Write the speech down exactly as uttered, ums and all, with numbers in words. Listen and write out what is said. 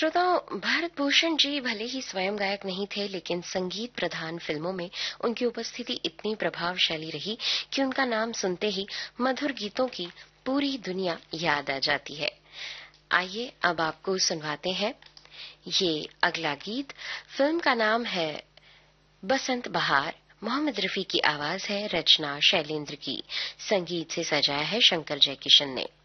श्रोताओं, भारत भूषण जी भले ही स्वयं गायक नहीं थे, लेकिन संगीत प्रधान फिल्मों में उनकी उपस्थिति इतनी प्रभावशाली रही कि उनका नाम सुनते ही मधुर गीतों की पूरी दुनिया याद आ जाती है। आइए अब आपको सुनवाते हैं ये अगला गीत। फिल्म का नाम है बसंत बहार। मोहम्मद रफी की आवाज है, रचना शैलेंद्र की, संगीत से सजाया है शंकर जयकिशन ने।